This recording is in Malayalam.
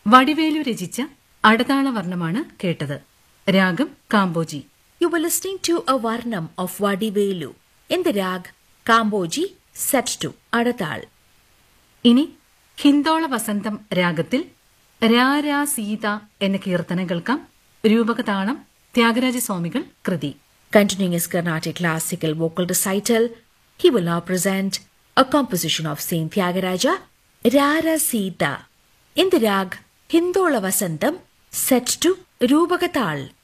വടിവേലു രചിച്ച അടതാളവർണ്ണമാണ് കേട്ടത്. രാഗം Kambhoji. You were listening to a Varnam of Vadivelu in the rag Kamboji set to Adatal. ഇനി ഹിന്ദോള വസന്തം രാഗത്തിൽ രാരാ സീത എന്ന കീർത്തനം കേൾക്കാം. രൂപകതാളം ത്യാഗരാജസ്വാമികൾ കൃതി. Continuing his Carnatic classical vocal recital, he will now present a composition of Saint Tyagaraja, Rara Sita, in the rag Hindola Vasantam set to Rubagatal.